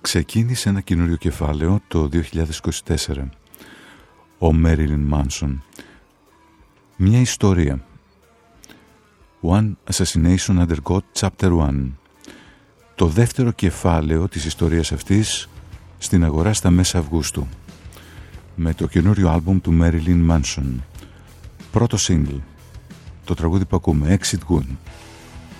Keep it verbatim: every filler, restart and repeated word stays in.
Ξεκίνησε ένα καινούριο κεφάλαιο το δύο χιλιάδες είκοσι τέσσερα. Ο Μέριλιν Μάνσον. Μια ιστορία. One Assassination Under God Chapter one. Το δεύτερο κεφάλαιο της ιστορίας αυτής στην αγορά στα μέσα Αυγούστου. Με το καινούριο άλμπουμ του Μέριλιν Μάνσον. Πρώτο single. Το τραγούδι που ακούμε, Exit Wound.